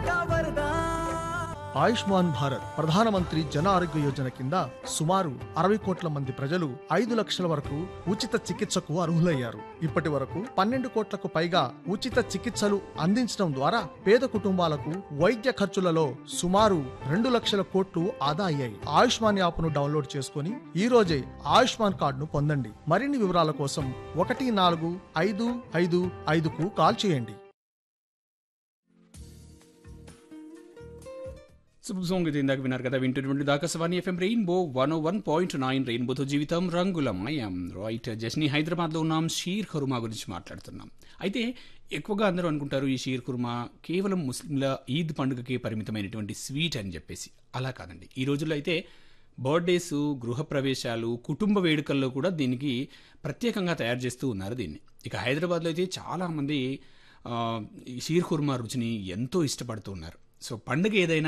ఆయుష్మాన్ భారత్ ప్రధానమంత్రి జన ఆరోగ్య యోజన కింద సుమారు 60 కోట్ల మంది ప్రజలు 5 లక్షల వరకు ఉచిత చికిత్సకు అర్హులయ్యారు. ఇప్పటి వరకు 12 కోట్లకు పైగా ఉచిత చికిత్సలు అందించడం ద్వారా పేద కుటుంబాలకు వైద్య ఖర్చులలో సుమారు 2 లక్షల కోట్లు ఆదా అయ్యాయి. ఆయుష్మాన్ యాప్ను డౌన్లోడ్ చేసుకుని ఈ రోజే ఆయుష్మాన్ కార్డును పొందండి. మరిన్ని వివరాల కోసం 14555కు కాల్ చేయండి. సాంగ్ ఇది ఇందాక విన్నారు కదా, వింటున్నటువంటి ఆకాశవాణి ఎఫ్ఎం రెయిన్బో 101.9 రెయిన్బోతో జీవితం రంగులమయం. రైట్, జస్ని హైదరాబాద్లో ఉన్నాం. షీర్ ఖుర్మా గురించి మాట్లాడుతున్నాం. అయితే ఎక్కువగా అందరూ అనుకుంటారు ఈ షీర్ ఖుర్మా కేవలం ముస్లింల ఈద్ పండుగకే పరిమితమైనటువంటి స్వీట్ అని చెప్పేసి. అలా కాదండి. ఈ రోజుల్లో అయితే బర్త్డేస్, గృహప్రవేశాలు, కుటుంబ వేడుకల్లో కూడా దీనికి ప్రత్యేకంగా తయారు చేస్తూ ఉన్నారు దీన్ని. ఇక హైదరాబాద్లో అయితే చాలామంది ఈ షీర్ ఖుర్మా రుచిని ఎంతో ఇష్టపడుతూ ఉన్నారు. సో పండుగ ఏదైనా